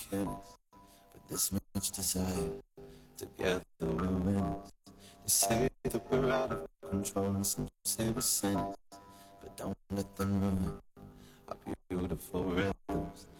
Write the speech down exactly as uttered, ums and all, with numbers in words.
careless, but this much desire. Together we're winners. They say that we're out of control and some say we're sinners, but don't let them ruin our beautiful rhythms.